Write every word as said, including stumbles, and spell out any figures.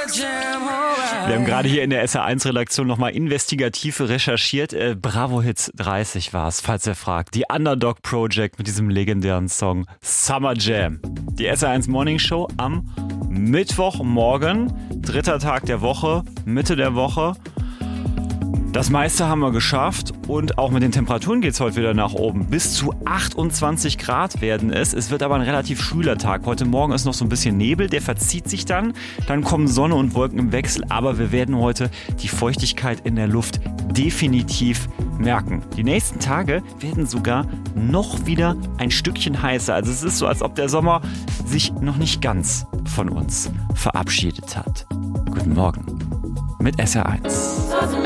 Wir haben gerade hier in der S R eins Redaktion nochmal investigativ recherchiert. Äh, Bravo Hits dreißig war es, falls ihr fragt. Die Underdog Project mit diesem legendären Song Summer Jam. Die S R eins Morning Show am Mittwochmorgen, dritter Tag der Woche, Mitte der Woche. Das meiste haben wir geschafft und auch mit den Temperaturen geht es heute wieder nach oben. Bis zu achtundzwanzig Grad werden es. Es wird aber ein relativ schwüler Tag. Heute Morgen ist noch so ein bisschen Nebel, der verzieht sich dann. Dann kommen Sonne und Wolken im Wechsel, aber wir werden heute die Feuchtigkeit in der Luft definitiv merken. Die nächsten Tage werden sogar noch wieder ein Stückchen heißer. Also es ist so, als ob der Sommer sich noch nicht ganz von uns verabschiedet hat. Guten Morgen mit S R eins.